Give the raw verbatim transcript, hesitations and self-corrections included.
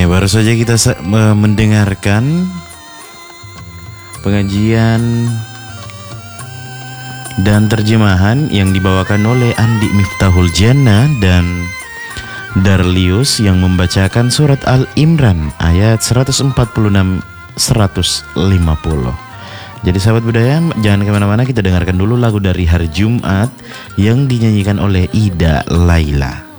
baru saja kita mendengarkan pengajian dan terjemahan yang dibawakan oleh Andi Miftahul Jannah dan Darlius yang membacakan surat Al-Imran ayat seratus empat puluh enam seratus lima puluh. Jadi sahabat budaya, jangan kemana-mana, kita dengarkan dulu lagu dari hari Jumat yang dinyanyikan oleh Ida Laila.